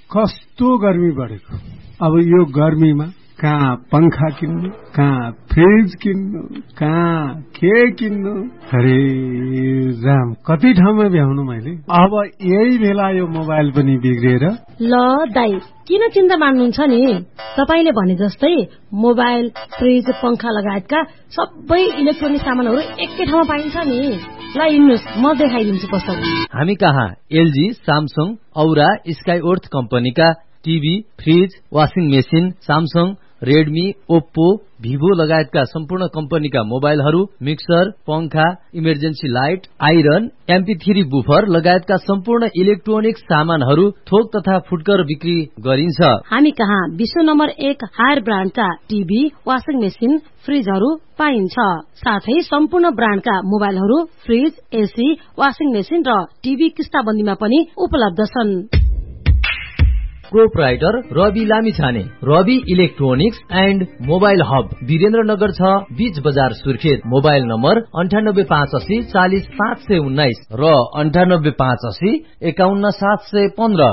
कस्तो गर्मी बढेको। अब यो गर्मीमा कहाँ पंखा किन्नु, कहाँ फ्रिज किन्नु, कहाँ के किन्नु, अरे राम कति ठाउँमा भ्याउनु मैले। अब यही बेला यो मोबाइल पनि बिग्रिएर। ल दाइ किन चिन्ता मान्नुहुन्छ नि, तपाईले भने जस्तै मोबाइल, फ्रिज, पंखा लगायतका सबै इलेक्ट्रोनिक सामानहरू एकै ठाउँमा पाइन्छ नि। ल हिँड्नुस् म देखाइदिन्छु पसल। हामी कहाँ एलजी, सैमसंग, औरा, स्काईवर्थ कम्पनीका TV, fridge, washing machine, Samsung, Redmi, Oppo, Vivo लगायतका सम्पूर्ण कम्पनीका मोबाइलहरू, मिक्सर, पंखा, emergency light, iron, MP3 buffer लगायतका सम्पूर्ण इलेक्ट्रोनिक सामानहरू थोक तथा फुटकर बिक्री गरिन्छ। हामी कहाँ विश्व number 1 higher ब्रान्डका TV, washing machine, फ्रिजहरू पाइन्छ। साथै सम्पूर्ण ब्रान्डका मोबाइलहरू, फ्रिज, एसी, वाशिङ मेसिन र टिभी किस्ताबन्दीमा पनि उपलब्ध छन्। Proprietor Rabi Lamichhane, Rabi electronics and mobile hub, Birendranagar 6, बीच बजार सुर्खेत। मोबाइल नम्बर 9858 40 519 र 9858 51 715।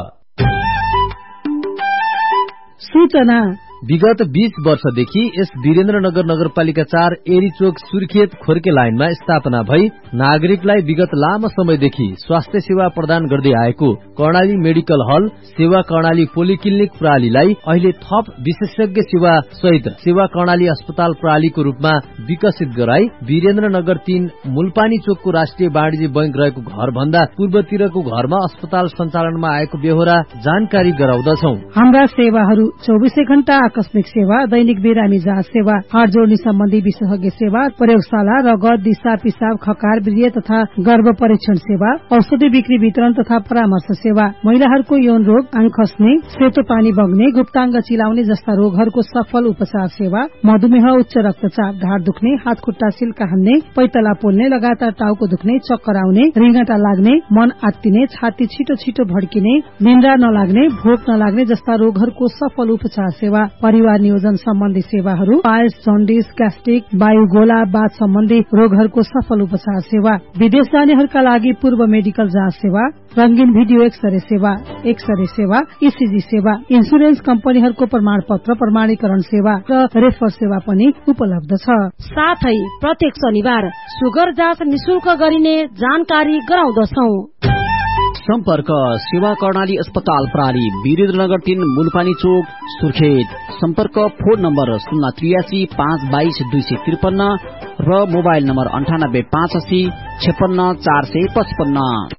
सूचना विगत 20 वर्षदेखि यस वीरेन्द्रनगर नगरपालिका 4 एरीचोक सुर्खेत खोर्के लाइनमा स्थापना भई नागरिकलाई विगत लामो समयदेखि स्वास्थ्य सेवा प्रदान गर्दै आएको कर्णाली मेडिकल हल सेवा कर्णाली पोलिक्लिनिक प्रणालीलाई अहिले थप विशेषज्ञ सेवा सहित सेवा कर्णाली अस्पताल प्रणालीको रूपमा विकसित गराई वीरेन्द्रनगर 3 मुलपानी चोकको राष्ट्रिय वाणिज्य बैंक रहेको घर भन्दा पूर्वतिरको घरमा अस्पताल सञ्चालनमा आएको बेहोरा जानकारी गराउँदछौ। हाम्रा सेवाहरू 24 घण्टा आकस्मिक सेवा, दैनिक बिरामी जाँच सेवा, हाड जोड्ने सम्बन्धी विशेषज्ञ सेवा, प्रयोगशाला, रगत, दिशा, पिसाब, खकार, वीर्य तथा गर्भ परीक्षण सेवा, औषधि बिक्री वितरण तथा परामर्श सेवा, महिलाहरूको यौन रोग, आङ खस्ने, सेतो पानी बग्ने, गुप्ताङ्ग चिलाउने जस्ता रोगहरूको सफल उपचार सेवा, मधुमेह, उच्च रक्तचाप, ढाड दुख्ने, हात खुट्टा सिल्का हान्ने, पैतला पोल्ने, लगातार टाउको दुख्ने, चक्कर आउने, रिङ्गटा लाग्ने, मन आत्तिने, छाती छिटो छिटो भड्किने, निन्द्रा नलाग्ने, भोक नलाग्ने जस्ता रोगहरूको सफल उपचार सेवा, परिवार नियोजन सम्बन्धी सेवाहरू, पायल्स, जन्डिस, ग्यास्ट्रिक, वायुगोला, बाथ सम्बन्धी रोगहरूको सफल उपचार सेवा, विदेश जानेहरूका लागि पूर्व मेडिकल जाँच सेवा, रंगीन भिडियो एक्सरे सेवा, ECG सेवा, इन्सुरेन्स कम्पनीहरूको प्रमाण पत्र प्रमाणीकरण सेवा र रेफर सेवा पनि उपलब्ध छ। साथै प्रत्येक शनिबार सुगर जाँच निशुल्क गरिने जानकारी गराउँदछौ। सम्पर्क सेवा कर्णाली अस्पताल प्रणाली, वीरेन्द्रनगर 3 मुलपानी चोक सुर्खेत। सम्पर्क फोन नम्बर 083 522 253 र मोबाइल नम्बर 98 580 56 455।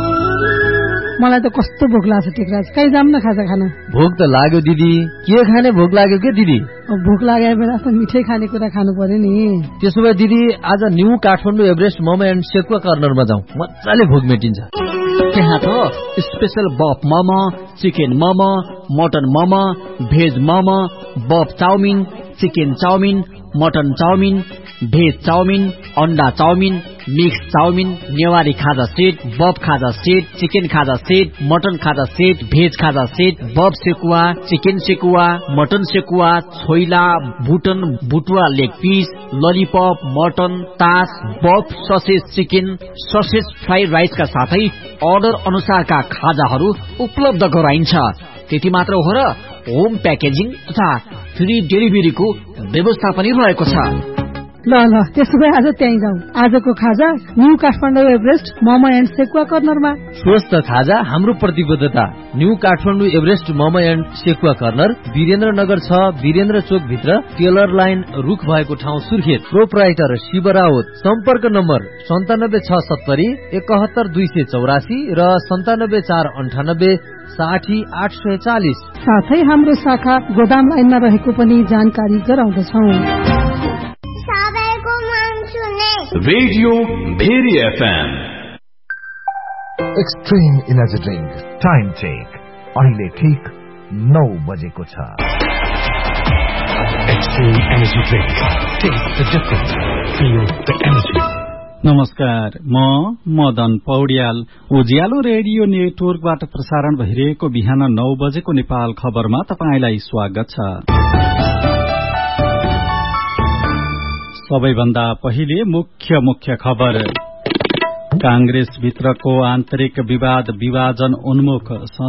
मलाई त कस्तो भोक लाग्छ टेकराज, कहीँ जाम न खाजा खान। भोक त लाग्यो दिदी, के खाने भोक लाग्यो के दिदी? भोक लागेको बेला त मिठै खानेकुरा खानु पर्यो नि। त्यसो भए दिदी आज new Kathmandu Everest momo and sekuwa कर्नरमा जाउँ, मजाले भोक मेटिन्छ। त्यहाँ त स्पेशल बफ momo, chicken momo, mutton momo, veg momo, बफ chowmein, chicken chowmein, mutton chowmein, veg chowmein, अन्डा चाउमिन, मिक्स चाउमिन, नेवारी खाजा सेट, बफ खाजा सेट, चिकन खाजा सेट, मटन खाजा सेट, भेज खाजा सेट, बफ sekuwa, chicken sekuwa, mutton sekuwa, choila, बुटन बुटुवा leg piece, lollipop, mutton, तास, बफ ससेज चिकन, ससेज फ्राइड राइसका साथै order अनुसारका खाजाहरू उपलब्ध गराइन्छ। त्यति मात्र हो र होम प्याकेजिङ तथा फ्री डेलिभरीको व्यवस्था पनि रहेको छ। ल त्यसो भए आज त्यहीँ जाउँ। आजको खाजा new Kathmandu Everest momo and sekuwa कर्नरमा। स्वस्थ खाजा हाम्रो प्रतिबद्धता। New Kathmandu Everest momo and sekuwa corner, Birendranagar 6, Birendra चोक भित्र, टेलर लाइन रुख भएको ठाउँ सुर्खेत। प्रोप्राइटर शिव राउत। सम्पर्क नम्बर 97670 71 284 र 97498 60 840। साथै हाम्रो शाखा गोदाम लाइनमा रहेको पनि जानकारी गराउँदछौँ। Radio very FM extreme energy drink time check अहिले ठीक 9 बजेको छ। Extreme energy drink, take the difference, feel the energy. नमस्कार, म मदन पौड्याल। उज्यालो रेडियो नेटवर्कबाट प्रसारण भइरहेको बिहान 9 बजेको नेपाल खबरमा तपाईंलाई स्वागत छ। सबैभन्दा पहिले मुख्य खबर। कांग्रेस भित्रको आन्तरिक विवाद विभाजन उन्मुख